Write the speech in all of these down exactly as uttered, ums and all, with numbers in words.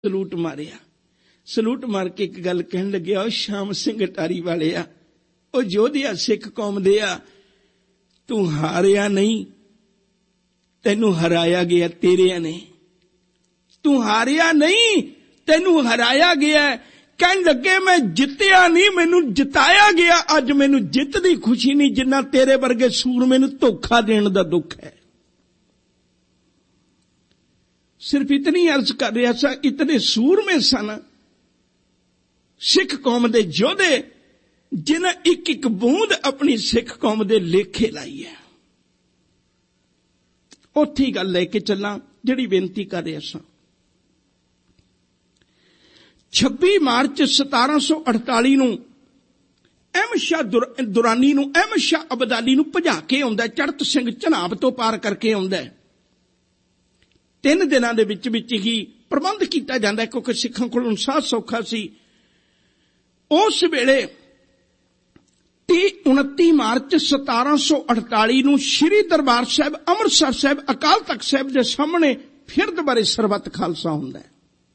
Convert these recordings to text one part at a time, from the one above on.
Salute ਮਾਰਿਆ। Salute ਮਾਰ ਕੇ ਇੱਕ ਗੱਲ ਕਹਿਣ ਲੱਗਿਆ, ਉਹ ਸ਼ਾਮ ਸਿੰਘ ਅਟਾਰੀ ਵਾਲੇ ਆ, ਉਹ ਯੋਧਿਆ ਸਿੱਖ ਕੌਮ ਦੇ ਆ, ਤੂੰ ਹਾਰਿਆ ਨਹੀਂ, ਤੈਨੂੰ ਹਰਾਇਆ ਗਿਆ ਤੇਰਿਆਂ ਨੇ। ਤੂੰ ਹਾਰਿਆ ਨਹੀਂ, ਤੈਨੂੰ ਹਰਾਇਆ ਗਿਆ। ਕਹਿਣ ਲੱਗੇ ਮੈਂ ਜਿੱਤਿਆ ਨਹੀਂ, ਮੈਨੂੰ ਜਿਤਾਇਆ ਗਿਆ। ਅੱਜ ਮੈਨੂੰ ਜਿੱਤ ਦੀ ਖੁਸ਼ੀ ਨਹੀਂ, ਜਿੰਨਾ ਤੇਰੇ ਵਰਗੇ ਸੂਰਮੇ ਨੂੰ ਧੋਖਾ ਦੇਣ ਦਾ ਦੁੱਖ ਹੈ। ਸਿਰਫ ਇਤਨੀ ਅਰਜ਼ ਕਰ ਰਿਹਾ ਸਾਂ, ਇਤਨੇ ਸੂਰਮੇ ਸਨ ਸਿੱਖ ਕੌਮ ਦੇ ਯੋਧੇ, ਜਿਨ੍ਹਾਂ ਇੱਕ ਇੱਕ ਬੂੰਦ ਆਪਣੀ ਸਿੱਖ ਕੌਮ ਦੇ ਲੇਖੇ ਲਾਈ ਹੈ। ਉੱਥੇ ਹੀ ਗੱਲ ਲੈ ਕੇ ਚੱਲਾਂ ਜਿਹੜੀ ਬੇਨਤੀ ਕਰ ਰਿਹਾ ਸਾਂ। ਛੱਬੀ ਮਾਰਚ ਸਤਾਰਾਂ ਸੌ ਅਠਤਾਲੀ ਨੂੰ ਅਹਿਮਦ ਸ਼ਾਹ ਦੁਰਾਨੀ ਨੂੰ ਅਹਿਮਦ ਸ਼ਾਹ ਅਬਦਾਲੀ ਨੂੰ ਭਜਾ ਕੇ ਆਉਂਦਾ, ਚੜਤ ਸਿੰਘ ਝਨਾਬ ਤੋਂ ਪਾਰ ਕਰਕੇ ਆਉਂਦਾ। ਤਿੰਨ ਦਿਨਾਂ ਦੇ ਵਿੱਚ ਵਿੱਚ ਹੀ ਪ੍ਰਬੰਧ ਕੀਤਾ ਜਾਂਦਾ, ਕਿਉਂਕਿ ਸਿੱਖਾਂ ਕੋਲ ਸਾਹ ਸੌਖਾ ਸੀ। ਉਸ ਵੇਲੇ ਤੀਹ ਉਨੱਤੀ ਮਾਰਚ ਸਤਾਰਾਂ ਸੌ ਅਠਤਾਲੀ ਨੂੰ ਸ਼੍ਰੀ ਦਰਬਾਰ ਸਾਹਿਬ ਅੰਮ੍ਰਿਤਸਰ ਸਾਹਿਬ ਅਕਾਲ ਤਖਤ ਸਾਹਿਬ ਦੇ ਸਾਹਮਣੇ ਫਿਰ ਦੁਬਾਰੇ ਸਰਬੱਤ ਖਾਲਸਾ ਹੁੰਦਾ ਹੈ।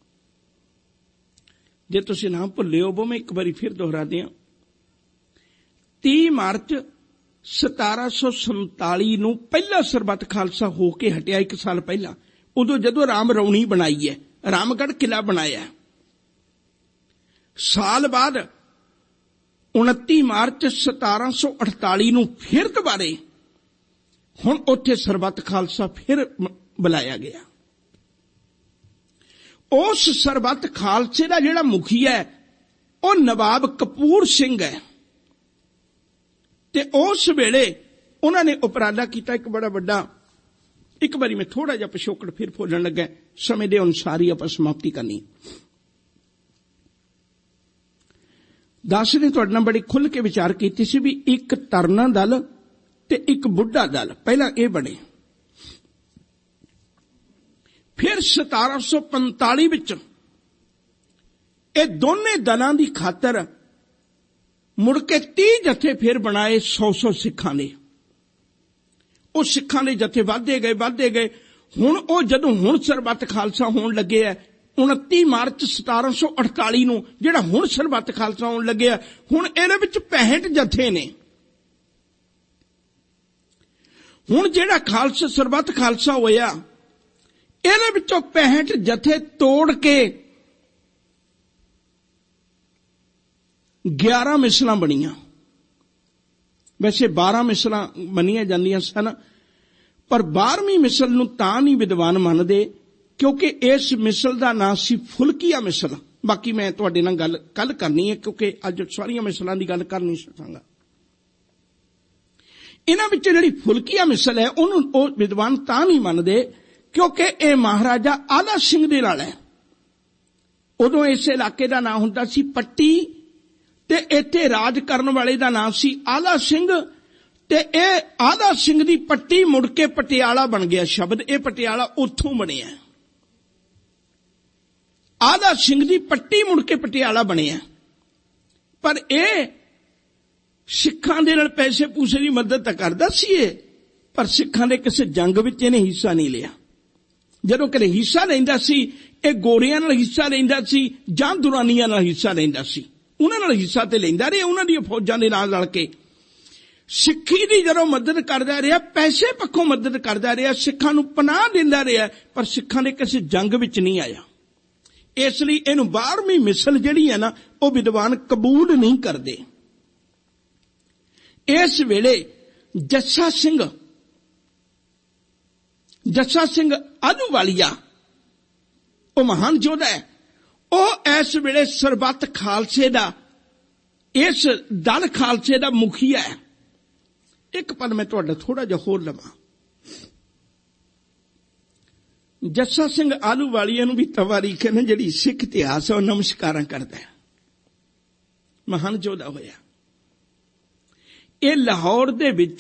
ਜੇ ਤੁਸੀਂ ਨਾ ਭੁੱਲੇ ਹੋ, ਮੈਂ ਇੱਕ ਵਾਰੀ ਫਿਰ ਦੁਹਰਾ ਦਿਆਂ। ਤੀਹ ਮਾਰਚ ਸਤਾਰਾਂ ਸੌ ਸੰਤਾਲੀ ਨੂੰ ਪਹਿਲਾ ਸਰਬੱਤ ਖਾਲਸਾ ਹੋ ਕੇ ਹਟਿਆ, ਇੱਕ ਸਾਲ ਪਹਿਲਾਂ। ਉਦੋਂ ਜਦੋਂ ਰਾਮ ਰੌਣੀ ਬਣਾਈ ਹੈ, ਰਾਮਗੜ੍ਹ ਕਿਲਾ ਬਣਾਇਆ। ਸਾਲ ਬਾਅਦ ਉਨੱਤੀ ਮਾਰਚ ਸਤਾਰਾਂ ਸੌ ਅਠਤਾਲੀ ਨੂੰ ਫਿਰ ਦੁਬਾਰੇ ਹੁਣ ਉੱਥੇ ਸਰਬੱਤ ਖਾਲਸਾ ਫਿਰ ਬੁਲਾਇਆ ਗਿਆ। ਉਸ ਸਰਬੱਤ ਖਾਲਸੇ ਦਾ ਜਿਹੜਾ ਮੁਖੀ ਹੈ ਉਹ ਨਵਾਬ ਕਪੂਰ ਸਿੰਘ ਹੈ, ਤੇ ਉਸ ਵੇਲੇ ਉਹਨਾਂ ਨੇ ਉਪਰਾਲਾ ਕੀਤਾ ਇੱਕ ਬੜਾ ਵੱਡਾ। ਇੱਕ ਵਾਰੀ ਮੈਂ ਥੋੜਾ ਜਿਹਾ ਪਿਛੋਕੜ ਫਿਰ ਫੋਲਣ ਲੱਗਾ, ਸਮੇਂ ਦੇ ਅਨੁਸਾਰ ਹੀ ਆਪਾਂ ਸਮਾਪਤੀ ਕਰਨੀ। ਦਾਸ ਨੇ ਤੁਹਾਡੇ ਨਾਲ ਬੜੀ ਖੁੱਲ੍ਹ ਕੇ ਵਿਚਾਰ ਕੀਤੀ ਸੀ ਵੀ ਇੱਕ ਤਰਨਾ ਦਲ ਤੇ ਇੱਕ ਬੁੱਢਾ ਦਲ ਪਹਿਲਾਂ ਇਹ ਬਣੇ। ਫਿਰ ਸਤਾਰਾਂ ਸੌ ਪੰਤਾਲੀ ਵਿੱਚ ਇਹ ਦੋਨੇ ਦਲਾਂ ਦੀ ਖਾਤਰ ਮੁੜ ਕੇ ਤੀਹ ਜਥੇ ਫਿਰ ਬਣਾਏ ਸੌ ਸੌ ਸਿੱਖਾਂ ਦੇ। ਉਹ ਸਿੱਖਾਂ ਦੇ ਜਥੇ ਵੱਧਦੇ ਗਏ ਵੱਧਦੇ ਗਏ। ਹੁਣ ਉਹ ਜਦੋਂ ਹੁਣ ਸਰਬੱਤ ਖਾਲਸਾ ਹੋਣ ਲੱਗੇ ਹੈ, ਉਨੱਤੀ ਮਾਰਚ ਸਤਾਰਾਂ ਸੌ ਅਠਤਾਲੀ ਨੂੰ ਜਿਹੜਾ ਹੁਣ ਸਰਬੱਤ ਖਾਲਸਾ ਹੋਣ ਲੱਗਿਆ, ਹੁਣ ਇਹਦੇ ਵਿੱਚ ਪੈਂਹਠ ਜਥੇ ਨੇ। ਹੁਣ ਜਿਹੜਾ ਖਾਲਸਾ ਸਰਬੱਤ ਖਾਲਸਾ ਹੋਇਆ, ਇਹਦੇ ਵਿੱਚੋਂ ਪੈਂਹਠ ਜਥੇ ਤੋੜ ਕੇ ਗਿਆਰਾਂ ਮਿਸਲਾਂ ਬਣੀਆਂ। ਵੈਸੇ ਬਾਰਾਂ ਮਿਸਲਾਂ ਮੰਨੀਆਂ ਜਾਂਦੀਆਂ ਸਨ, ਪਰ ਬਾਰਵੀਂ ਮਿਸਲ ਨੂੰ ਤਾਂ ਨਹੀਂ ਵਿਦਵਾਨ ਮੰਨਦੇ ਕਿਉਂਕਿ ਇਸ ਮਿਸਲ ਦਾ ਨਾਂ ਸੀ ਫੁਲਕੀਆ ਮਿਸਲ। ਬਾਕੀ ਮੈਂ ਤੁਹਾਡੇ ਨਾਲ ਗੱਲ ਕੱਲ ਕਰਨੀ ਹੈ, ਕਿਉਂਕਿ ਅੱਜ ਸਾਰੀਆਂ ਮਿਸਲਾਂ ਦੀ ਗੱਲ ਕਰ ਨਹੀਂ ਸਕਾਂਗਾ। ਇਹਨਾਂ ਵਿੱਚ ਜਿਹੜੀ ਫੁਲਕੀਆ ਮਿਸਲ ਹੈ ਉਹਨੂੰ ਉਹ ਵਿਦਵਾਨ ਤਾਂ ਨਹੀਂ ਮੰਨਦੇ ਕਿਉਂਕਿ ਇਹ ਮਹਾਰਾਜਾ ਆਲਾ ਸਿੰਘ ਦੇ ਨਾਲ ਹੈ। ਉਦੋਂ ਇਸ ਇਲਾਕੇ ਦਾ ਨਾਂ ਹੁੰਦਾ ਸੀ ਪੱਟੀ, ਤੇ ਇੱਥੇ ਰਾਜ ਕਰਨ ਵਾਲੇ ਦਾ ਨਾਮ ਸੀ ਆਲਾ ਸਿੰਘ, ਤੇ ਇਹ ਆਲਾ ਸਿੰਘ ਦੀ ਪੱਟੀ ਮੁੜ ਕੇ ਪਟਿਆਲਾ ਬਣ ਗਿਆ ਸ਼ਬਦ। ਇਹ ਪਟਿਆਲਾ ਉੱਥੋਂ ਬਣਿਆ। ਆਲਾ ਸਿੰਘ ਦੀ ਪੱਟੀ ਮੁੜ ਕੇ ਪਟਿਆਲਾ ਬਣਿਆ। ਪਰ ਇਹ ਸਿੱਖਾਂ ਦੇ ਨਾਲ ਪੈਸੇ ਪੂਸੇ ਦੀ ਮਦਦ ਤਾਂ ਕਰਦਾ ਸੀ ਇਹ, ਪਰ ਸਿੱਖਾਂ ਦੇ ਕਿਸੇ ਜੰਗ ਵਿੱਚ ਇਹਨੇ ਹਿੱਸਾ ਨਹੀਂ ਲਿਆ। ਜਦੋਂ ਕਦੇ ਹਿੱਸਾ ਲੈਂਦਾ ਸੀ, ਇਹ ਗੋਰਿਆਂ ਨਾਲ ਹਿੱਸਾ ਲੈਂਦਾ ਸੀ ਜਾਂ ਦੁਰਾਨੀਆਂ ਨਾਲ ਹਿੱਸਾ ਲੈਂਦਾ ਸੀ। ਉਹਨਾਂ ਨਾਲ ਹਿੱਸਾ ਤੇ ਲੈਂਦਾ ਰਿਹਾ, ਉਹਨਾਂ ਦੀਆਂ ਫੌਜਾਂ ਦੇ ਨਾਲ ਰਲ ਕੇ। ਸਿੱਖੀ ਦੀ ਜਦੋਂ ਮਦਦ ਕਰਦਾ ਰਿਹਾ, ਪੈਸੇ ਪੱਖੋਂ ਮਦਦ ਕਰਦਾ ਰਿਹਾ, ਸਿੱਖਾਂ ਨੂੰ ਪਨਾਹ ਦਿੰਦਾ ਰਿਹਾ, ਪਰ ਸਿੱਖਾਂ ਦੇ ਕਿਸੇ ਜੰਗ ਵਿੱਚ ਨਹੀਂ ਆਇਆ। ਇਸ ਲਈ ਇਹਨੂੰ ਬਾਰਵੀਂ ਮਿਸਲ ਜਿਹੜੀ ਹੈ ਨਾ, ਉਹ ਵਿਦਵਾਨ ਕਬੂਲ ਨਹੀਂ ਕਰਦੇ। ਇਸ ਵੇਲੇ ਜੱਸਾ ਸਿੰਘ ਜੱਸਾ ਸਿੰਘ ਆਹਲੂਵਾਲੀਆ, ਉਹ ਮਹਾਨ ਯੋਧਾ ਹੈ, ਉਹ ਇਸ ਵੇਲੇ ਸਰਬੱਤ ਖਾਲਸੇ ਦਾ, ਇਸ ਦਲ ਖਾਲਸੇ ਦਾ ਮੁਖੀਆ ਹੈ। ਇੱਕ ਪਲ ਮੈਂ ਤੁਹਾਡਾ ਥੋੜਾ ਜਿਹਾ ਹੋਰ ਲਵਾਂ। ਜੱਸਾ ਸਿੰਘ ਆਹਲੂਵਾਲੀਆ ਨੂੰ ਵੀ ਤਵਾਰੀਖ ਨੇ ਜਿਹੜੀ ਸਿੱਖ ਇਤਿਹਾਸ ਹੈ ਉਹ ਨਮਸਕਾਰਾਂ ਕਰਦਾ ਹੈ। ਮਹਾਨ ਯੋਧਾ ਹੋਇਆ। ਇਹ ਲਾਹੌਰ ਦੇ ਵਿੱਚ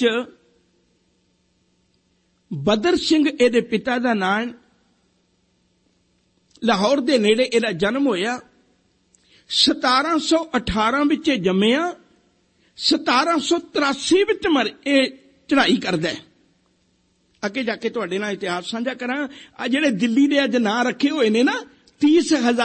ਬਦਰ ਸਿੰਘ ਇਹਦੇ ਪਿਤਾ ਦਾ ਨਾਮ, ਲਾਹੌਰ ਦੇ ਨੇੜੇ ਇਹਦਾ ਜਨਮ ਹੋਇਆ। ਸਤਾਰਾਂ ਸੌ ਅਠਾਰਾਂ ਵਿੱਚ ਇਹ ਜੰਮਿਆ, ਸਤਾਰਾਂ ਸੌ ਤਰਾਸੀ ਵਿੱਚ ਮਰ ਇਹ ਚੜ੍ਹਾਈ ਕਰਦਾ ਹੈ। ਅੱਗੇ ਜਾ ਕੇ ਤੁਹਾਡੇ ਨਾਲ ਇਤਿਹਾਸ ਸਾਂਝਾ ਕਰਾਂ। ਆ ਜਿਹੜੇ ਦਿੱਲੀ ਦੇ ਅੱਜ ਨਾਂ ਰੱਖੇ ਹੋਏ ਨੇ ਨਾ, तीस हजार